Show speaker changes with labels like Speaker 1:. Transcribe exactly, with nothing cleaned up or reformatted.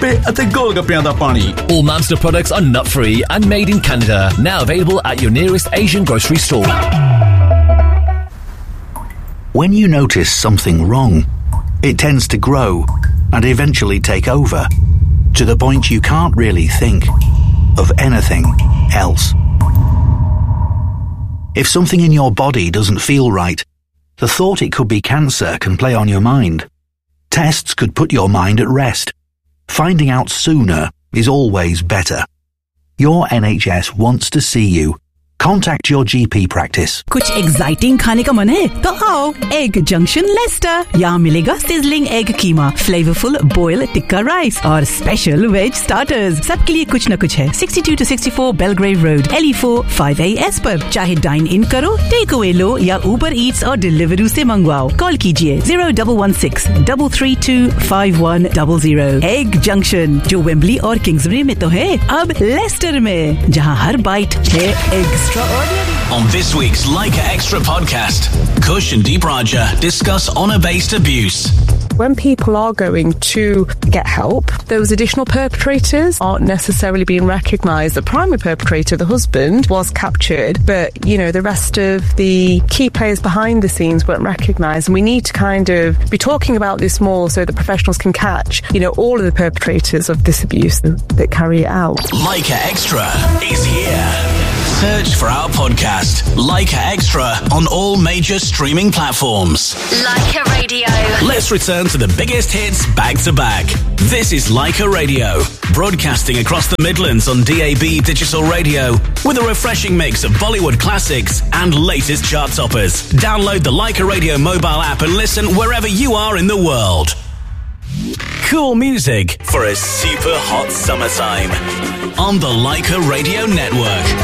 Speaker 1: ਗੱਪੇ ਅਤੇ ਗੋਲ-ਗੱਪਿਆਂ ਦਾ ਪਾਣੀ।
Speaker 2: All Mamster products are nut-free and made in Canada. Now available at your nearest Asian grocery store.
Speaker 3: When you notice something wrong, it tends to grow and eventually take over, to the point you can't really think of anything else. If something in your body doesn't feel right, the thought it could be cancer can play on your mind. Tests could put your mind at rest. Finding out sooner is always better. Your N H S wants to see you. Contact your G P practice.
Speaker 4: कुछ exciting खाने का मन है तो आओ egg junction Lester. यहाँ मिलेगा sizzling egg कीमा, flavourful boil tikka rice और स्पेशल वेज स्टार्टर्स। सबके लिए कुछ न कुछ है। Sixty two to sixty four Belgrave road, L E four five A S पर। चाहे डाइन इन करो, टेक अवे लो या ऊबर ईट्स और डिलीवरी से मंगवाओ। कॉल कीजिए zero one one six three three two five one zero zero। Egg junction जो Wembley और Kingsbury में तो है, अब लेस्टर में, जहाँ हर बाइट है egg.
Speaker 5: On this week's Leica Extra podcast, Kush and Deep Raja discuss honour-based abuse.
Speaker 6: When people are going to get help, those additional perpetrators aren't necessarily being recognised. The primary perpetrator, the husband, was captured, but, you know, the rest of the key players behind the scenes weren't recognised. And we need to kind of be talking about this more so the professionals can catch, you know, all of the perpetrators of this abuse that, that carry it out.
Speaker 5: Leica Extra is here. Search for our podcast, Leica Extra, on all major streaming platforms.
Speaker 7: Leica Radio.
Speaker 5: Let's return to the biggest hits back to back. This is Leica Radio, broadcasting across the Midlands on D A B digital radio with a refreshing mix of Bollywood classics and latest chart toppers. Download the Leica Radio mobile app and listen wherever you are in the world. Cool music for a super hot summertime on the Leica Radio Network.